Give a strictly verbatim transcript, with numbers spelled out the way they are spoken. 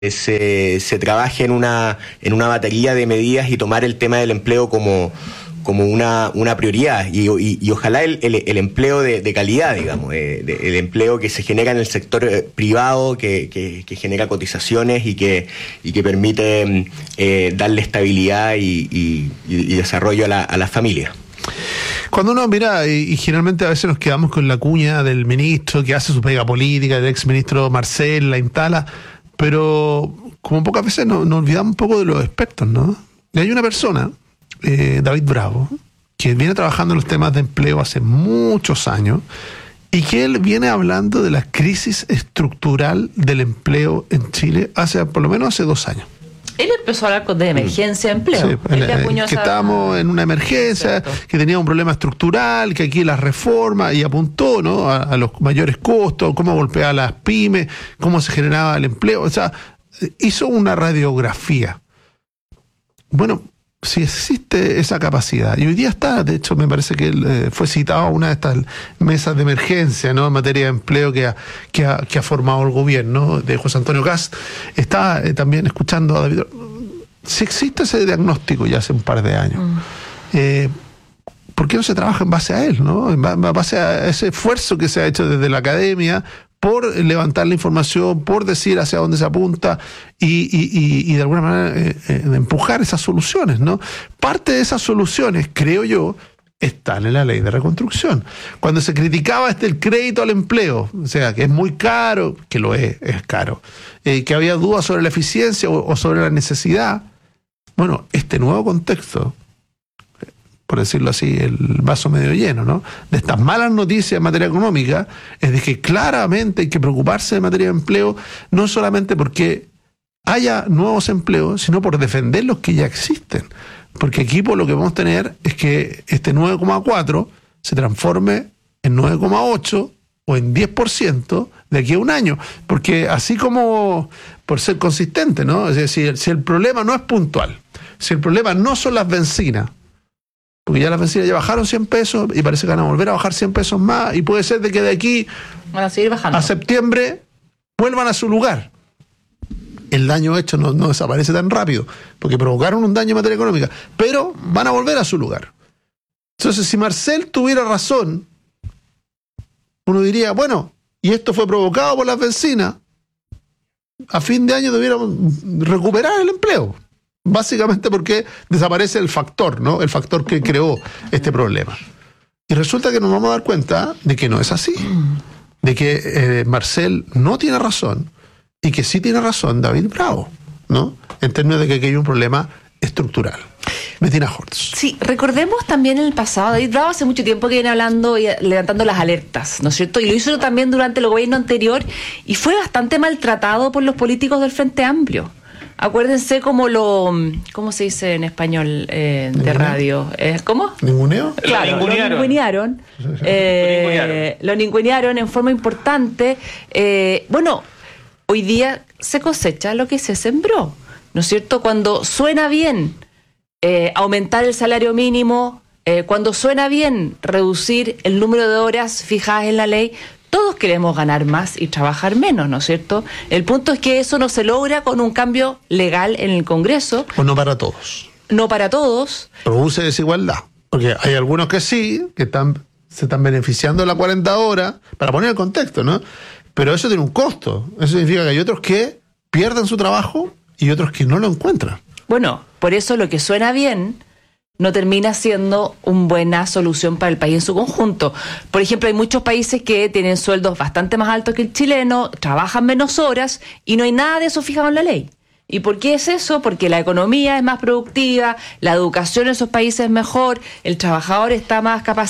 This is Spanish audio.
se, se trabaje en una, en una batería de medidas y tomar el tema del empleo como, como una, una prioridad y, y, y ojalá el, el, el empleo de, de calidad, digamos, eh, de, el empleo que se genera en el sector privado, que, que, que genera cotizaciones y que, y que permite eh, darle estabilidad y, y, y desarrollo a la, a las familias. Cuando uno mira, y, y generalmente a veces nos quedamos con la cuña del ministro que hace su pega política, del ex ministro Marcel, la instala, pero como pocas veces nos, nos olvidamos un poco de los expertos, ¿no? Y hay una persona, eh, David Bravo, que viene trabajando en los temas de empleo hace muchos años y que él viene hablando de la crisis estructural del empleo en Chile hace, por lo menos hace dos años. Él empezó a hablar de emergencia de empleo. Sí, el, que esa... estábamos en una emergencia, exacto, que tenía un problema estructural, que aquí las reformas, y apuntó, ¿no?, a, a los mayores costos, cómo golpeaba a las pymes, cómo se generaba el empleo. O sea, hizo una radiografía. Bueno, si existe esa capacidad, y hoy día está, de hecho me parece que él eh, fue citado a una de estas mesas de emergencia, ¿no?, en materia de empleo que ha, que ha, que ha formado el gobierno de José Antonio Kast. Está eh, también escuchando a David. Si existe ese diagnóstico ya hace un par de años, mm. eh, ¿por qué no se trabaja en base a él, ¿no?, en base a ese esfuerzo que se ha hecho desde la academia por levantar la información, por decir hacia dónde se apunta y, y, y, y de alguna manera eh, eh, empujar esas soluciones, ¿no? Parte de esas soluciones, creo yo, están en la ley de reconstrucción. Cuando se criticaba este el crédito al empleo, o sea, que es muy caro, que lo es, es caro, eh, que había dudas sobre la eficiencia o, o sobre la necesidad, bueno, este nuevo contexto, por decirlo así, el vaso medio lleno, ¿no?, de estas malas noticias en materia económica, es de que claramente hay que preocuparse de materia de empleo, no solamente porque haya nuevos empleos, sino por defender los que ya existen. Porque aquí por lo que vamos a tener es que este nueve coma cuatro se transforme en nueve coma ocho o en diez por ciento de aquí a un año. Porque así como, por ser consistente, ¿no?, es decir, si el problema no es puntual, si el problema no son las bencinas, porque ya las bencinas ya bajaron cien pesos y parece que van a volver a bajar cien pesos más, y puede ser de que de aquí van a seguir bajando a septiembre vuelvan a su lugar. El daño hecho no, no desaparece tan rápido, porque provocaron un daño en materia económica, pero van a volver a su lugar. Entonces, si Marcel tuviera razón, uno diría, bueno, y esto fue provocado por las bencinas, a fin de año debiéramos recuperar el empleo. Básicamente porque desaparece el factor, ¿no?, el factor que creó este problema. Y resulta que nos vamos a dar cuenta de que no es así, de que eh, Marcel no tiene razón y que sí tiene razón David Bravo, ¿no?, en términos de que aquí hay un problema estructural. Bettina Hortz. Sí, recordemos también en el pasado, David Bravo hace mucho tiempo que viene hablando y levantando las alertas, ¿no es cierto? Y lo hizo también durante el gobierno anterior y fue bastante maltratado por los políticos del Frente Amplio. Acuérdense cómo lo, ¿cómo se dice en español eh, de radio? Eh, ¿Cómo? ¿Ninguneo? Claro, lo ningunearon. Eh, lo ningunearon en forma importante. Eh, bueno, hoy día se cosecha lo que se sembró, ¿no es cierto? Cuando suena bien eh, aumentar el salario mínimo, eh, cuando suena bien reducir el número de horas fijadas en la ley, todos queremos ganar más y trabajar menos, ¿no es cierto? El punto es que eso no se logra con un cambio legal en el Congreso. O no para todos. No para todos. Produce desigualdad. Porque hay algunos que sí, que están, se están beneficiando de las cuarenta horas, para poner el contexto, ¿no? Pero eso tiene un costo. Eso significa que hay otros que pierden su trabajo y otros que no lo encuentran. Bueno, por eso lo que suena bien no termina siendo una buena solución para el país en su conjunto. Por ejemplo, hay muchos países que tienen sueldos bastante más altos que el chileno, trabajan menos horas y no hay nada de eso fijado en la ley. ¿Y por qué es eso? Porque la economía es más productiva, la educación en esos países es mejor, el trabajador está más capacitado